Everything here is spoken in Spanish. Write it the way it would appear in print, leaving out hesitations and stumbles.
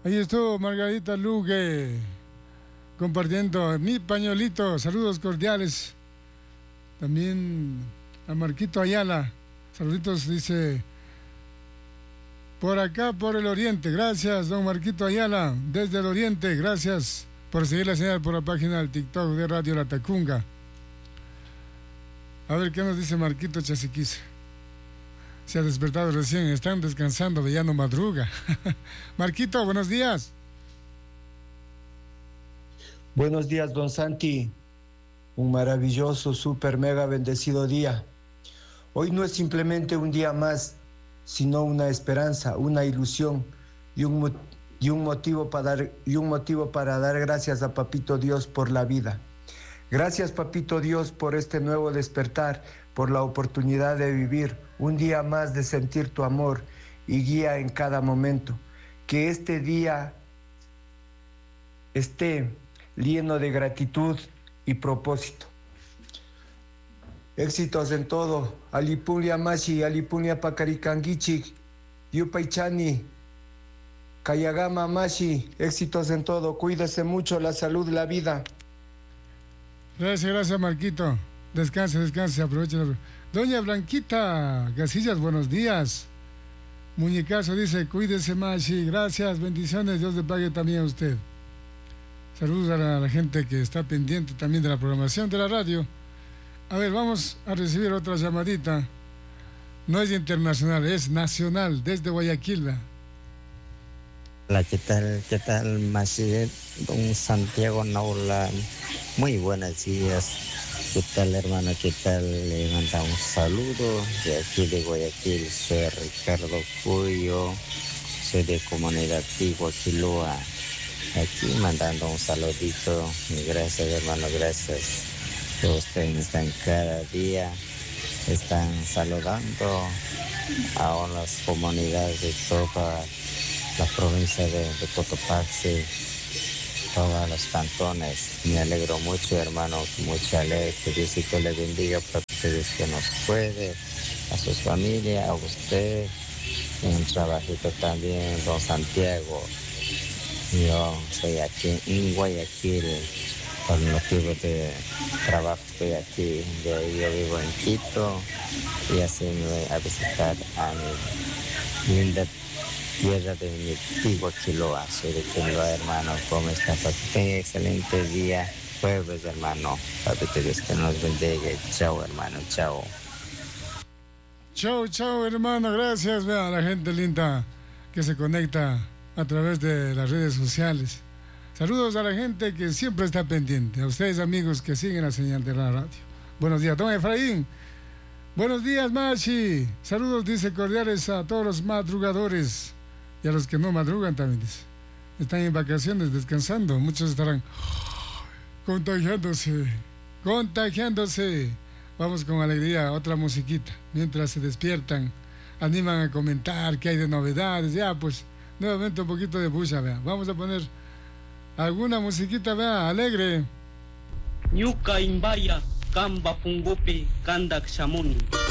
Ahí estuvo Margarita Luque compartiendo mi pañuelito. Saludos cordiales. También a Marquito Ayala. Saluditos, dice, por acá, por el oriente. Gracias, don Marquito Ayala, desde el oriente. Gracias por seguir la señal por la página del TikTok de Radio La Tacunga. A ver qué nos dice Marquito Chasiquiza. Se ha despertado recién, están descansando, ya no madruga. Marquito, buenos días. Buenos días, don Santi. Un maravilloso, súper, mega bendecido día. Hoy no es simplemente un día más, sino una esperanza, una ilusión y un motivo para dar gracias a Papito Dios por la vida. Gracias, Papito Dios, por este nuevo despertar, por la oportunidad de vivir un día más, de sentir tu amor y guía en cada momento. Que este día esté lleno de gratitud y propósito. Éxitos en todo. Alipulia Mashi, Alipulia Pacaricanguichi, Yupaichani, Kayagama Mashi. Éxitos en todo. Cuídese mucho, la salud, la vida. Gracias, Marquito. Descanse, aproveche. Doña Blanquita Casillas, buenos días. Muñecazo dice, cuídese, Mashi. Gracias, bendiciones. Dios le pague también a usted. Saludos a la gente que está pendiente también de la programación de la radio. A ver, vamos a recibir otra llamadita. No es internacional, es nacional, desde Guayaquil. Hola, ¿qué tal, Mashi? Don Santiago Naula, muy buenos días. ¿Qué tal, hermano? ¿Qué tal? Le manda un saludo de aquí de Guayaquil. Soy Ricardo Cuyo, soy de Comunidad Tigua, Quiloa. Aquí mandando un saludito. Gracias, hermano, gracias. Todos ustedes están cada día, están saludando a las comunidades de toda la provincia de Cotopaxi, todos los cantones. Me alegro mucho, hermano, mucha alegría. Que Diosito le bendiga para ustedes que nos puede, a sus familias, a usted, en un trabajito también, don Santiago. Yo soy aquí en Guayaquil, por motivo de trabajo estoy aquí. De ahí yo vivo en Quito y así me voy a visitar a mi linda tierra de mi Tigua, Quiloa. Soy de Quiloa, hermano. ¿Cómo está? Que tenga excelente día, jueves, hermano. Papito Dios que nos bendiga. Chao, hermano, chao. Chao, hermano, gracias. Vea a la gente linda que se conecta a través de las redes sociales. Saludos a la gente que siempre está pendiente, a ustedes, amigos, que siguen la señal de la radio. Buenos días, don Efraín. Buenos días, Machi. Saludos, dice, cordiales a todos los madrugadores y a los que no madrugan también, dice. Están en vacaciones, descansando. Muchos estarán contagiándose. Vamos con alegría, otra musiquita. Mientras se despiertan, animan a comentar qué hay de novedades. Ya, pues, nuevamente un poquito de bulla, vea. Vamos a poner alguna musiquita, vea, alegre. Ñuka imbaya, kamba pungupi, kandak shamuni.